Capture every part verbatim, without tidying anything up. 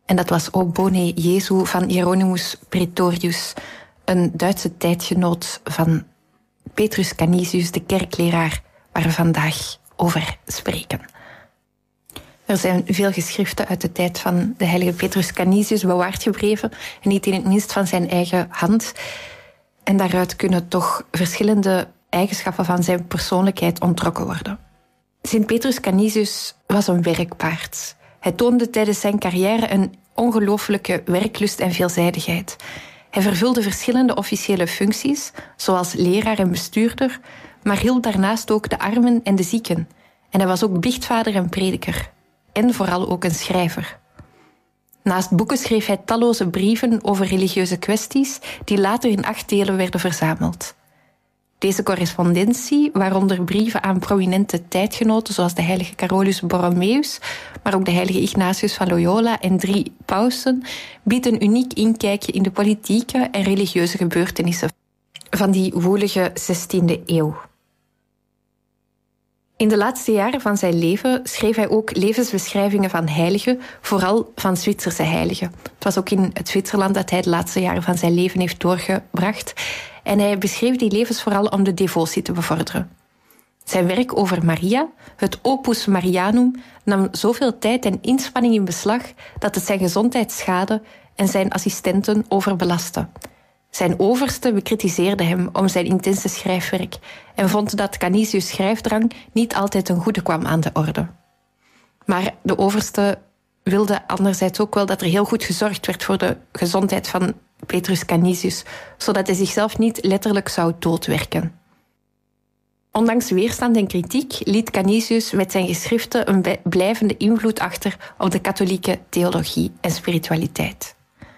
En dat was O Bone Jesu van Hieronymus Praetorius, een Duitse tijdgenoot van Petrus Canisius, de kerkleraar waar we vandaag over spreken. Er zijn veel geschriften uit de tijd van de heilige Petrus Canisius bewaard gebleven en niet in het minst van zijn eigen hand. En daaruit kunnen toch verschillende eigenschappen van zijn persoonlijkheid ontrokken worden. Sint Petrus Canisius was een werkpaard. Hij toonde tijdens zijn carrière een ongelooflijke werklust en veelzijdigheid. Hij vervulde verschillende officiële functies, zoals leraar en bestuurder, maar hielp daarnaast ook de armen en de zieken. En hij was ook biechtvader en prediker. En vooral ook een schrijver. Naast boeken schreef hij talloze brieven over religieuze kwesties, die later in acht delen werden verzameld. Deze correspondentie, waaronder brieven aan prominente tijdgenoten zoals de heilige Carolus Borromeus, maar ook de heilige Ignatius van Loyola en drie pausen, biedt een uniek inkijkje in de politieke en religieuze gebeurtenissen van die woelige zestiende eeuw. In de laatste jaren van zijn leven schreef hij ook levensbeschrijvingen van heiligen, vooral van Zwitserse heiligen. Het was ook in het Zwitserland dat hij de laatste jaren van zijn leven heeft doorgebracht. En hij beschreef die levens vooral om de devotie te bevorderen. Zijn werk over Maria, het Opus Marianum, nam zoveel tijd en inspanning in beslag dat het zijn gezondheid schadde en zijn assistenten overbelastte. Zijn overste bekritiseerde hem om zijn intense schrijfwerk en vond dat Canisius' schrijfdrang niet altijd ten goede kwam aan de orde. Maar de overste wilde anderzijds ook wel dat er heel goed gezorgd werd voor de gezondheid van Petrus Canisius, zodat hij zichzelf niet letterlijk zou doodwerken. Ondanks weerstand en kritiek liet Canisius met zijn geschriften een blijvende invloed achter op de katholieke theologie en spiritualiteit.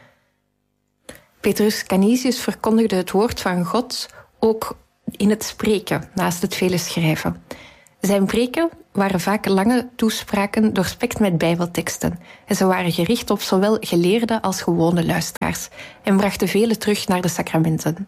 Petrus Canisius verkondigde het woord van God ook in het spreken, naast het vele schrijven. Zijn preken waren vaak lange toespraken doorspekt met bijbelteksten en ze waren gericht op zowel geleerde als gewone luisteraars en brachten velen terug naar de sacramenten.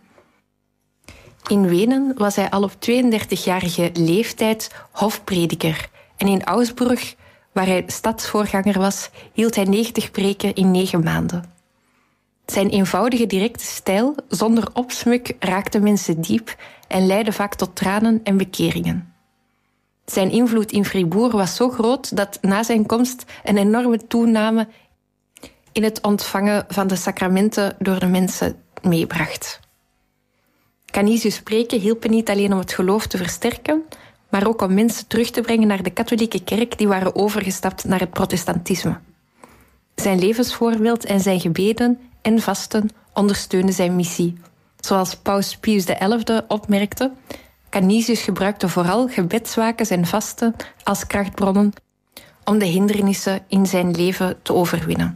In Wenen was hij al op tweeëndertigjarige leeftijd hofprediker en in Augsburg, waar hij stadsvoorganger was, hield hij negentig preken in negen maanden. Zijn eenvoudige, directe stijl, zonder opsmuk, raakte mensen diep en leidde vaak tot tranen en bekeringen. Zijn invloed in Fribourg was zo groot dat na zijn komst een enorme toename in het ontvangen van de sacramenten door de mensen meebracht. Canisius' spreken hielpen niet alleen om het geloof te versterken, maar ook om mensen terug te brengen naar de katholieke kerk die waren overgestapt naar het protestantisme. Zijn levensvoorbeeld en zijn gebeden en vasten ondersteunden zijn missie. Zoals paus Pius de Elfde opmerkte, Canisius gebruikte vooral gebedswakens en vasten als krachtbronnen om de hindernissen in zijn leven te overwinnen.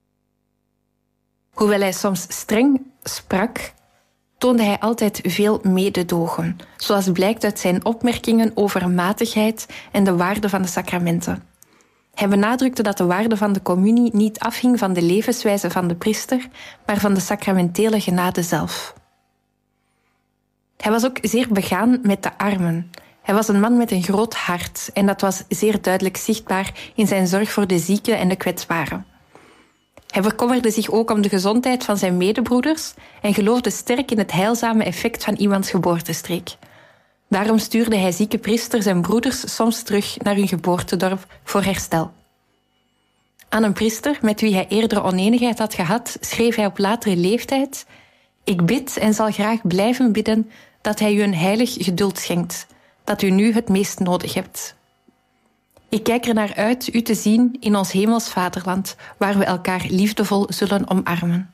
Hoewel hij soms streng sprak, toonde hij altijd veel mededogen, zoals blijkt uit zijn opmerkingen over matigheid en de waarde van de sacramenten. Hij benadrukte dat de waarde van de communie niet afhing van de levenswijze van de priester, maar van de sacramentele genade zelf. Hij was ook zeer begaan met de armen. Hij was een man met een groot hart en dat was zeer duidelijk zichtbaar in zijn zorg voor de zieken en de kwetsbaren. Hij bekommerde zich ook om de gezondheid van zijn medebroeders en geloofde sterk in het heilzame effect van iemands geboortestreek. Daarom stuurde hij zieke priesters en broeders soms terug naar hun geboortedorp voor herstel. Aan een priester met wie hij eerder oneenigheid had gehad, schreef hij op latere leeftijd: "Ik bid en zal graag blijven bidden dat hij u een heilig geduld schenkt, dat u nu het meest nodig hebt. Ik kijk er naar uit u te zien in ons hemels vaderland, waar we elkaar liefdevol zullen omarmen."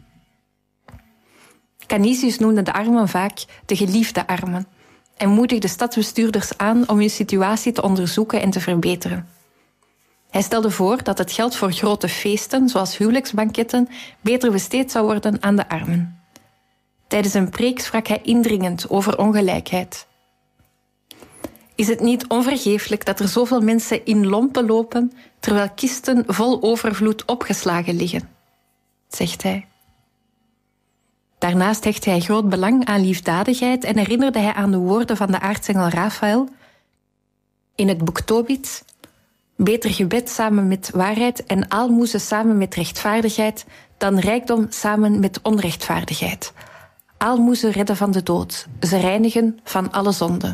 Canisius noemde de armen vaak de geliefde armen en moedigde stadsbestuurders aan om hun situatie te onderzoeken en te verbeteren. Hij stelde voor dat het geld voor grote feesten, zoals huwelijksbanketten, beter besteed zou worden aan de armen. Tijdens een preek sprak hij indringend over ongelijkheid. Is het niet onvergeeflijk dat er zoveel mensen in lompen lopen, terwijl kisten vol overvloed opgeslagen liggen? Zegt hij. Daarnaast hechtte hij groot belang aan liefdadigheid en herinnerde hij aan de woorden van de aartsengel Raphaël in het boek Tobit: Beter gebed samen met waarheid en aalmoezen samen met rechtvaardigheid dan rijkdom samen met onrechtvaardigheid. Aalmoezen redden van de dood, ze reinigen van alle zonde.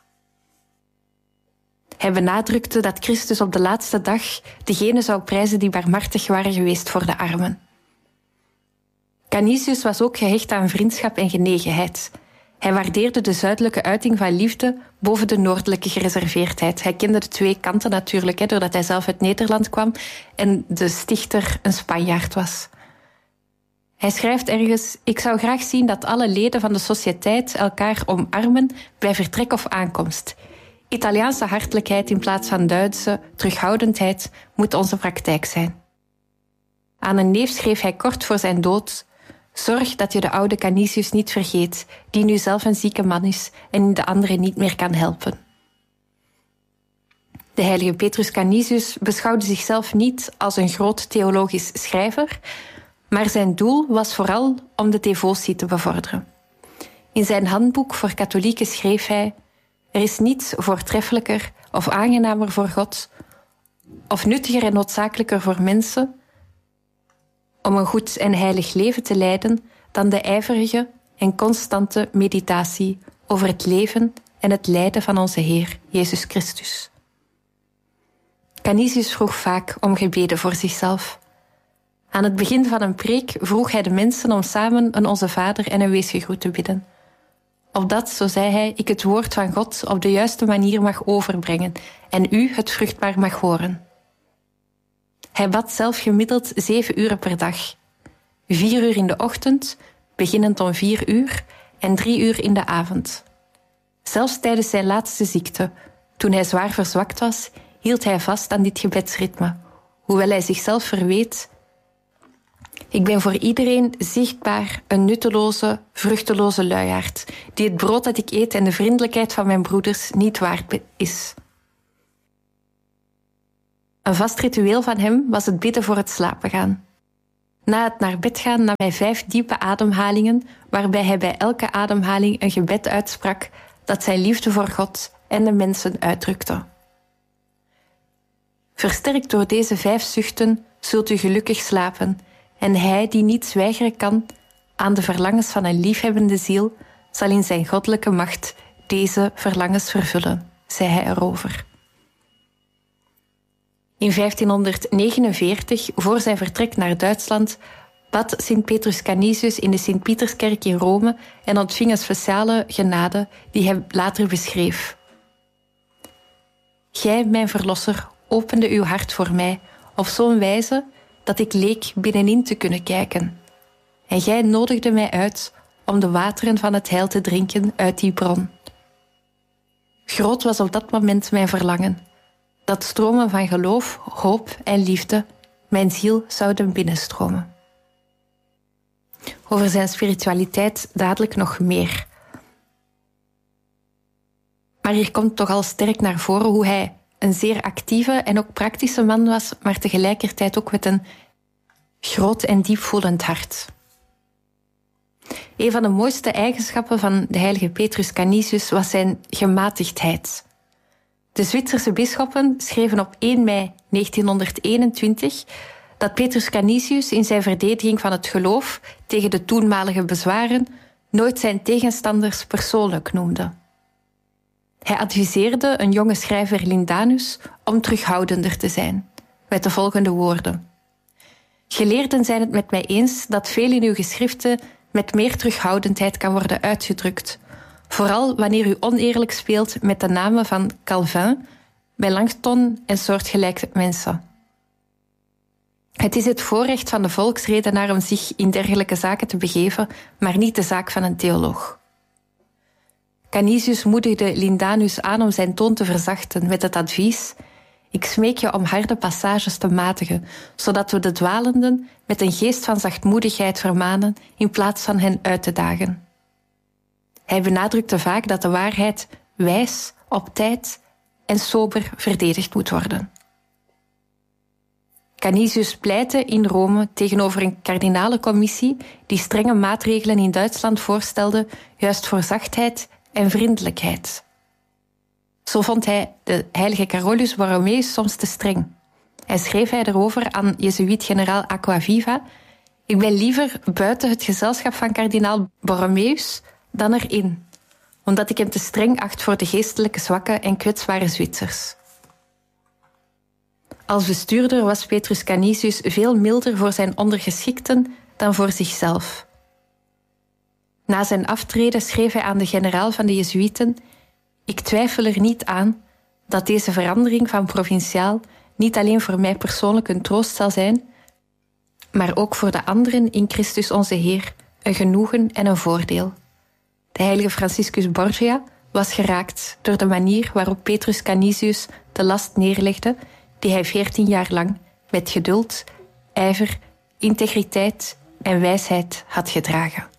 Hij benadrukte dat Christus op de laatste dag degenen zou prijzen die barmhartig waren geweest voor de armen. Canisius was ook gehecht aan vriendschap en genegenheid. Hij waardeerde de zuidelijke uiting van liefde boven de noordelijke gereserveerdheid. Hij kende de twee kanten natuurlijk, hè, doordat hij zelf uit Nederland kwam en de stichter een Spanjaard was. Hij schrijft ergens: ik zou graag zien dat alle leden van de sociëteit elkaar omarmen bij vertrek of aankomst. Italiaanse hartelijkheid in plaats van Duitse terughoudendheid moet onze praktijk zijn. Aan een neef schreef hij kort voor zijn dood: zorg dat je de oude Canisius niet vergeet, die nu zelf een zieke man is en de anderen niet meer kan helpen. De heilige Petrus Canisius beschouwde zichzelf niet als een groot theologisch schrijver, maar zijn doel was vooral om de devotie te bevorderen. In zijn handboek voor katholieken schreef hij: er is niets voortreffelijker of aangenamer voor God, of nuttiger en noodzakelijker voor mensen om een goed en heilig leven te leiden dan de ijverige en constante meditatie over het leven en het lijden van onze Heer Jezus Christus. Canisius vroeg vaak om gebeden voor zichzelf. Aan het begin van een preek vroeg hij de mensen om samen een Onze Vader en een weesgegroet te bidden. Opdat, zo zei hij, ik het woord van God op de juiste manier mag overbrengen en u het vruchtbaar mag horen. Hij bad zelf gemiddeld zeven uren per dag. Vier uur in de ochtend, beginnend om vier uur, en drie uur in de avond. Zelfs tijdens zijn laatste ziekte, toen hij zwaar verzwakt was, hield hij vast aan dit gebedsritme, hoewel hij zichzelf verweet: ik ben voor iedereen zichtbaar een nutteloze, vruchteloze luiaard, die het brood dat ik eet en de vriendelijkheid van mijn broeders niet waard is. Een vast ritueel van hem was het bidden voor het slapen gaan. Na het naar bed gaan nam hij vijf diepe ademhalingen, waarbij hij bij elke ademhaling een gebed uitsprak dat zijn liefde voor God en de mensen uitdrukte. Versterkt door deze vijf zuchten zult u gelukkig slapen, en hij die niets weigeren kan aan de verlangens van een liefhebbende ziel, zal in zijn goddelijke macht deze verlangens vervullen, zei hij erover. In vijftienhonderdnegenenveertig, voor zijn vertrek naar Duitsland, bad Sint Petrus Canisius in de Sint-Pieterskerk in Rome en ontving een speciale genade die hij later beschreef. Gij, mijn verlosser, opende uw hart voor mij op zo'n wijze dat ik leek binnenin te kunnen kijken. En gij nodigde mij uit om de wateren van het heil te drinken uit die bron. Groot was op dat moment mijn verlangen, dat stromen van geloof, hoop en liefde mijn ziel zouden binnenstromen. Over zijn spiritualiteit dadelijk nog meer. Maar hier komt toch al sterk naar voren hoe hij een zeer actieve en ook praktische man was, maar tegelijkertijd ook met een groot en diepvoelend hart. Een van de mooiste eigenschappen van de heilige Petrus Canisius was zijn gematigdheid. De Zwitserse bisschoppen schreven op één mei negentienhonderdeenentwintig dat Petrus Canisius in zijn verdediging van het geloof tegen de toenmalige bezwaren nooit zijn tegenstanders persoonlijk noemde. Hij adviseerde een jonge schrijver Lindanus om terughoudender te zijn, met de volgende woorden: geleerden zijn het met mij eens dat veel in uw geschriften met meer terughoudendheid kan worden uitgedrukt, vooral wanneer u oneerlijk speelt met de namen van Calvin, Melanchthon en soortgelijke mensen. Het is het voorrecht van de volksredenaar om zich in dergelijke zaken te begeven, maar niet de zaak van een theoloog. Canisius moedigde Lindanus aan om zijn toon te verzachten met het advies: ik smeek je om harde passages te matigen, zodat we de dwalenden met een geest van zachtmoedigheid vermanen in plaats van hen uit te dagen. Hij benadrukte vaak dat de waarheid wijs, op tijd en sober verdedigd moet worden. Canisius pleitte in Rome tegenover een kardinaalencommissie die strenge maatregelen in Duitsland voorstelde, juist voor zachtheid en vriendelijkheid. Zo vond hij de heilige Carolus Borromeus soms te streng. Hij schreef hij erover aan jezuïet-generaal Acquaviva: ik ben liever buiten het gezelschap van kardinaal Borromeus dan erin, omdat ik hem te streng acht voor de geestelijke zwakke en kwetsbare Zwitsers. Als bestuurder was Petrus Canisius veel milder voor zijn ondergeschikten dan voor zichzelf. Na zijn aftreden schreef hij aan de generaal van de Jezuïeten: ik twijfel er niet aan dat deze verandering van provinciaal niet alleen voor mij persoonlijk een troost zal zijn, maar ook voor de anderen in Christus onze Heer een genoegen en een voordeel. De heilige Franciscus Borgia was geraakt door de manier waarop Petrus Canisius de last neerlegde die hij veertien jaar lang met geduld, ijver, integriteit en wijsheid had gedragen.